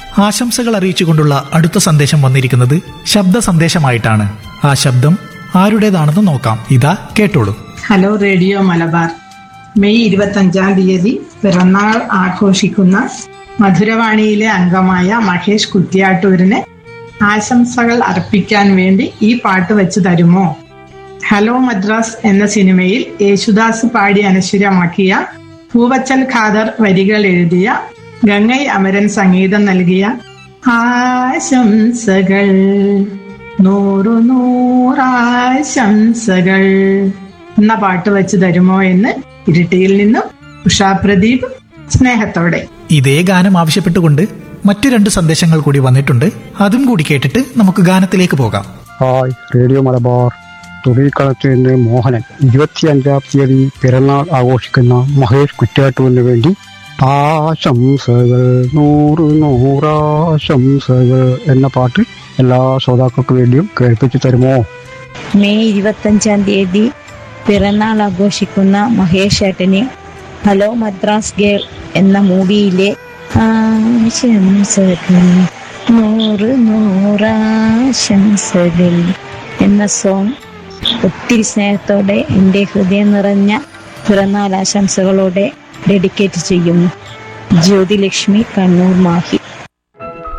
ആശംസകൾ അറിയിച്ചുകൊണ്ടുള്ള അടുത്ത സന്ദേശം വന്നിരിക്കുന്നത് ശബ്ദ സന്ദേശമായിട്ടാണ്. ആ ശബ്ദം ആരുടേതാണെന്ന് നോക്കാം. ഇതാ കേട്ടോളൂ. Hello radio Malabar. മെയ് 25-ാം തീയതി പിറന്നാൾ ആഘോഷിക്കുന്ന മധുരവാണിയിലെ അംഗമായ മഹേഷ് കുറ്റ്യാട്ടൂരിന് ആശംസകൾ അർപ്പിക്കാൻ വേണ്ടി ഈ പാട്ട് വെച്ച് തരുമോ? ഹലോ മദ്രാസ് എന്ന സിനിമയിൽ യേശുദാസ് പാടി അനശ്വരമാക്കിയ, പൂവച്ചൽ ഖാദർ വരികൾ എഴുതിയ, ഗംഗൈ അമരൻ സംഗീതം നൽകിയ ആശംസകൾ 100 എന്ന പാട്ട് വെച്ച് തരുമോ എന്ന് ഇരിട്ടിയിൽ നിന്നും ഉഷാ പ്രദീപ് സ്നേഹത്തോടെ. ഇതേ ഗാനം ആവശ്യപ്പെട്ടുകൊണ്ട് മറ്റു 2 സന്ദേശങ്ങൾ കൂടി വന്നിട്ടുണ്ട്. അതും കൂടി കേട്ടിട്ട് നമുക്ക് ഗാനത്തിലേക്ക് പോകാം. ഹായ് റേഡിയോ മലബാർ, തൊഴിൽക്കളത്തിൽ നിന്ന് മോഹനൻ. 25-ാം തീയതി പിറന്നാൾ ആഘോഷിക്കുന്ന മഹേഷ് കുറ്റ്യാട്ടൂരിന് വേണ്ടി ആശംസകൾ 100 ആശംസകൾ എന്ന പാട്ട് എല്ലാ ശ്രോതാക്കൾക്ക് വേണ്ടിയും കേൾപ്പിച്ചു തരുമോ? മെയ് 25-ാം തീയതി പിറന്നാൾ ആഘോഷിക്കുന്ന മഹേഷ് ഏട്ടന് ഹലോ മദ്രാസ് ഗേൾ എന്ന മൂവിയിലെ ആശംസകൾ 100 ആശംസകൾ എന്ന സോങ് ഒത്തിരി സ്നേഹത്തോടെ എൻ്റെ ഹൃദയം നിറഞ്ഞ പിറന്നാൾ ആശംസകളോടെ ഡെഡിക്കേറ്റ് ചെയ്യുന്നു. ജ്യോതിലക്ഷ്മി, കണ്ണൂർ, മാഹി.